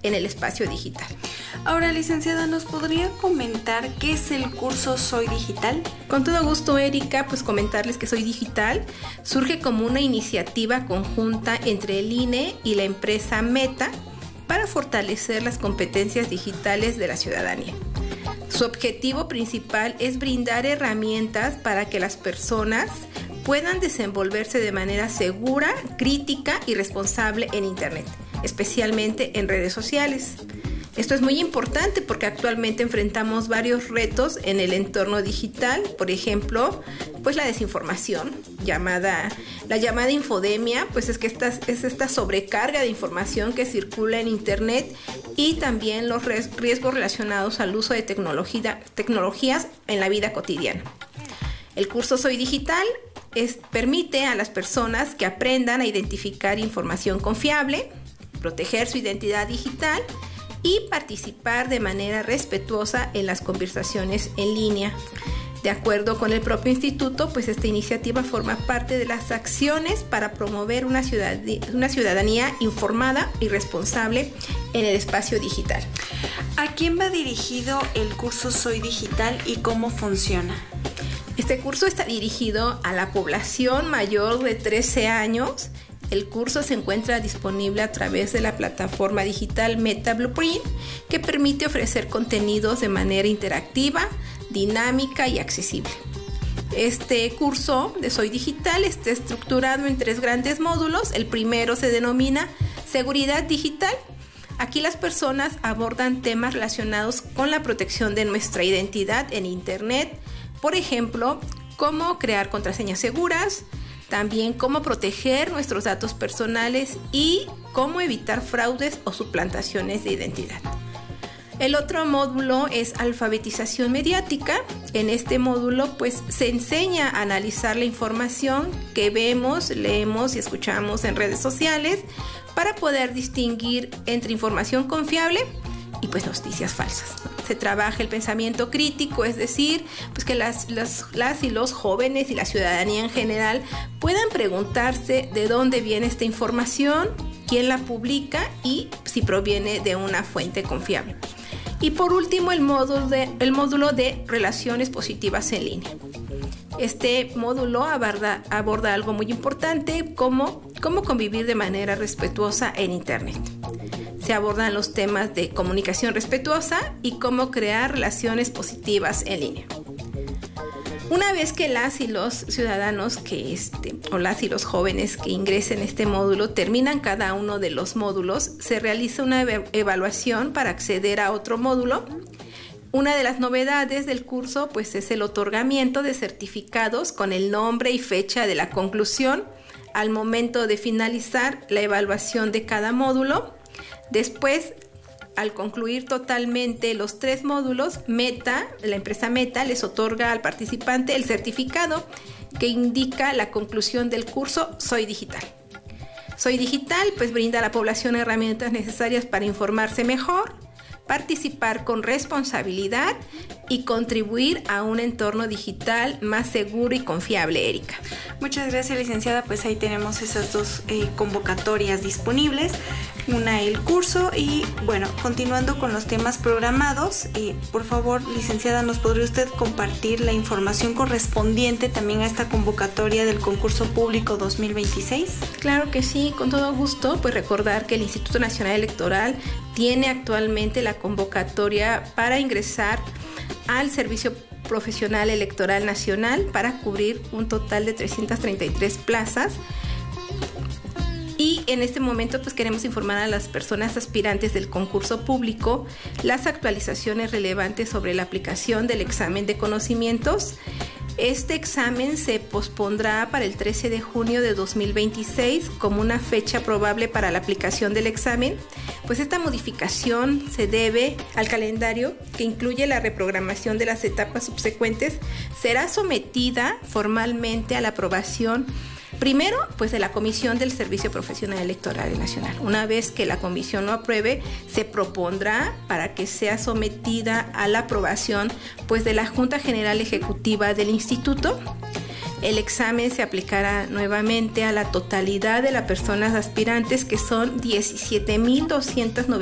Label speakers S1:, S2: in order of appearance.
S1: en el espacio digital.
S2: Ahora, licenciada, ¿nos podría comentar qué es el curso Soy Digital?
S1: Con todo gusto, Erika, pues comentarles que Soy Digital surge como una iniciativa conjunta entre el INE y la empresa Meta para fortalecer las competencias digitales de la ciudadanía. Su objetivo principal es brindar herramientas para que las personas puedan desenvolverse de manera segura, crítica y responsable en Internet, especialmente en redes sociales. Esto es muy importante porque actualmente enfrentamos varios retos en el entorno digital, por ejemplo, pues la desinformación, la llamada infodemia, pues es esta sobrecarga de información que circula en Internet, y también los riesgos relacionados al uso de tecnologías en la vida cotidiana. El curso Soy Digital permite a las personas que aprendan a identificar información confiable, proteger su identidad digital y participar de manera respetuosa en las conversaciones en línea. De acuerdo con el propio instituto, pues esta iniciativa forma parte de las acciones para promover una ciudadanía informada y responsable en el espacio digital.
S2: ¿A quién va dirigido el curso Soy Digital y cómo funciona?
S1: Este curso está dirigido a la población mayor de 13 años. El curso se encuentra disponible a través de la plataforma digital Meta Blueprint, que permite ofrecer contenidos de manera interactiva, dinámica y accesible. Este curso de Soy Digital está estructurado en 3 grandes módulos. El primero se denomina Seguridad Digital. Aquí las personas abordan temas relacionados con la protección de nuestra identidad en Internet. Por ejemplo, cómo crear contraseñas seguras, también cómo proteger nuestros datos personales y cómo evitar fraudes o suplantaciones de identidad. El otro módulo es alfabetización mediática. En este módulo pues se enseña a analizar la información que vemos, leemos y escuchamos en redes sociales para poder distinguir entre información confiable y pues noticias falsas. Se trabaja el pensamiento crítico, es decir, pues que las y los jóvenes y la ciudadanía en general puedan preguntarse de dónde viene esta información, quién la publica y si proviene de una fuente confiable. Y por último, el módulo de relaciones positivas en línea. Este módulo aborda algo muy importante, como cómo convivir de manera respetuosa en Internet. Se abordan los temas de comunicación respetuosa y cómo crear relaciones positivas en línea. Una vez que las y los ciudadanos o las y los jóvenes que ingresen a este módulo terminan cada uno de los módulos, se realiza una evaluación para acceder a otro módulo. Una de las novedades del curso pues es el otorgamiento de certificados con el nombre y fecha de la conclusión al momento de finalizar la evaluación de cada módulo. Después, al concluir totalmente los 3 módulos, la empresa Meta les otorga al participante el certificado que indica la conclusión del curso Soy Digital. Soy Digital pues brinda a la población herramientas necesarias para informarse mejor, participar con responsabilidad y contribuir a un entorno digital más seguro y confiable, Erika.
S2: Muchas gracias, licenciada. Pues ahí tenemos esas 2 convocatorias disponibles. Una, el curso, y bueno, continuando con los temas programados, por favor, licenciada, ¿nos podría usted compartir la información correspondiente también a esta convocatoria del concurso público 2026?
S1: Claro que sí, con todo gusto. Pues recordar que el Instituto Nacional Electoral tiene actualmente la convocatoria para ingresar al Servicio Profesional Electoral Nacional para cubrir un total de 333 plazas. Y en este momento pues queremos informar a las personas aspirantes del concurso público las actualizaciones relevantes sobre la aplicación del examen de conocimientos. Este examen se pospondrá para el 13 de junio de 2026 como una fecha probable para la aplicación del examen. Pues esta modificación se debe al calendario que incluye la reprogramación de las etapas subsecuentes. Será sometida formalmente a la aprobación primero, pues de la Comisión del Servicio Profesional Electoral Nacional. Una vez que la comisión lo apruebe, se propondrá para que sea sometida a la aprobación, pues de la Junta General Ejecutiva del Instituto. El examen se aplicará nuevamente a la totalidad de las personas aspirantes, que son 17,290.